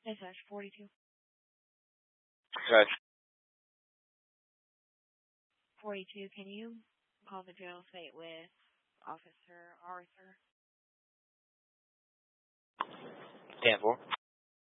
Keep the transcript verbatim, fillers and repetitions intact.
Dispatch forty-two. Okay. forty-two, can you call the jail site with Officer Arthur? ten four.